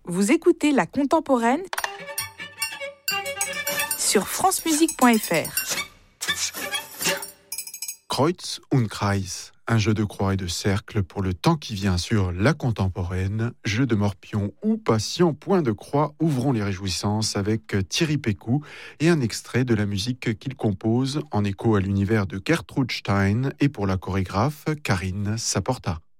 Vous écoutez La Contemporaine sur francemusique.fr. Kreuz und Kreis, un jeu de croix et de cercle pour le temps qui vient sur La Contemporaine, jeu de morpion ou patient, point de croix, ouvrons les réjouissances avec Thierry Pécou et un extrait de la musique qu'il compose en écho à l'univers de Gertrude Stein et pour la chorégraphe Karine Saporta.